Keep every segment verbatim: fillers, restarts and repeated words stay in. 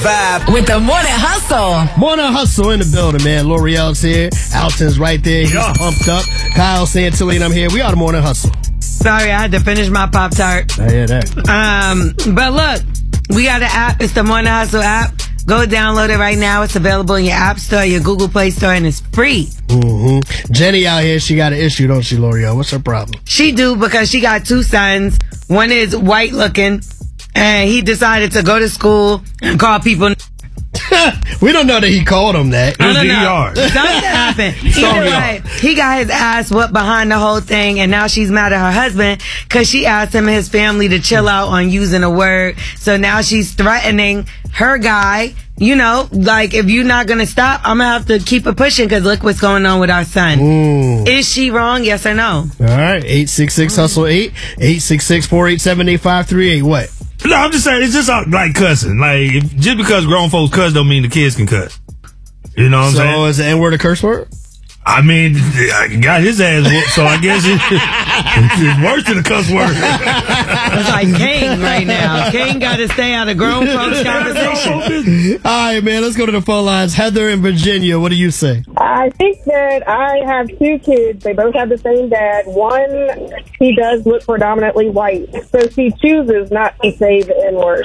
Vibe with the Morning Hustle. Morning Hustle in the building, man. L'Oreal's here. Alton's right there. He's yeah. pumped up. Kyle Santilli and I'm here. We are the Morning Hustle. Sorry, I had to finish my Pop-Tart. I hear that. Um, but look, we got an app. It's the Morning Hustle app. Go download it right now. It's available in your App Store, your Google Play Store, and it's free. Mm-hmm. Jenny out here, she got an issue, don't she, L'Oreal? What's her problem? She do, because she got two sons. One is white looking, and he decided to go to school and call people. We don't know that he called him that. I don't know. Something happened. Either way, he got his ass whooped behind the whole thing, and now she's mad at her husband because she asked him and his family to chill out on using a word. So now she's threatening her guy. You know, like, if you're not going to stop, I'm going to have to keep it pushing because look what's going on with our son. Ooh. Is she wrong? Yes or no? All right. eight six six hustle eight. eight six six, four eight seven, eight five three eight. What? No, I'm just saying, it's just like cussing. Like, if, just because grown folks cuss don't mean the kids can cuss. You know what I'm so saying? So is the N-word a curse word? I mean, I got his ass whooped, so I guess it, it's worse than a cuss word. It's like King right now. King got to stay out of grown folks' conversation. All right, man, let's go to the phone lines. Heather in Virginia, what do you say? I think that I have two kids. They both have the same dad. One, he does look predominantly white, so she chooses not to say the N-word.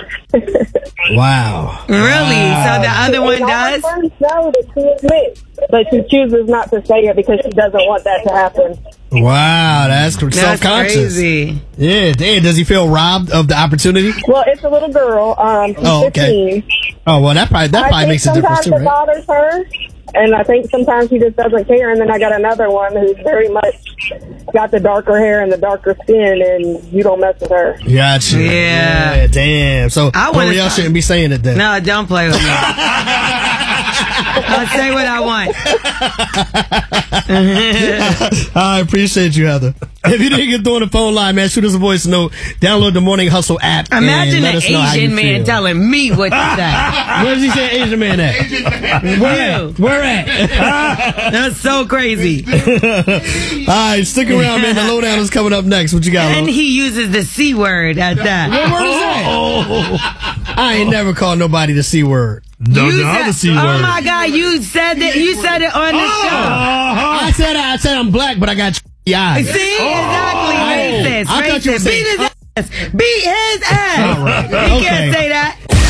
Wow. Really? Wow. So the other one does? I know that she is mixed, but she chooses not to say it because she doesn't want that to happen. Wow, that's, that's self-conscious. Crazy. Yeah, damn. Does he feel robbed of the opportunity? Well, it's a little girl. Um, she's oh, okay. fifteen. Oh, well, that probably, that I probably makes a difference too, right? Sometimes it bothers her, and I think sometimes she just doesn't care. And then I got another one who's very much got the darker hair and the darker skin, and you don't mess with her. Gotcha. Yeah. yeah damn. So, L'Oreal shouldn't be saying it then. No, don't play with me. I'll say what I want. I appreciate you, Heather. If you didn't get through on the phone line, man, shoot us a voice note. Download the Morning Hustle app. Imagine an Asian man feel. telling me what to say. Where does he say Asian man at? Asian man. Where at? Where at? That's so crazy. All right, stick around, man. The lowdown is coming up next. What you got, And Lo? he uses the C word at that. What word is that? Oh. I ain't never called nobody the C word. No, you the said, other C oh word. my God, you said that. You said it on the oh, show. Uh-huh. I said I said I'm black, but I got eyes. See, oh, exactly. Racist. I racist. thought you were saying, Beat his ass. Beat his ass. All right. You okay. can't say that.